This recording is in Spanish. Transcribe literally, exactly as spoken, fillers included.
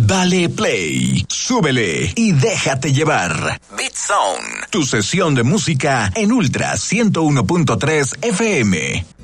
Dale play, súbele y déjate llevar. Beat Zone, tu sesión de música en Ultra ciento uno punto tres F M.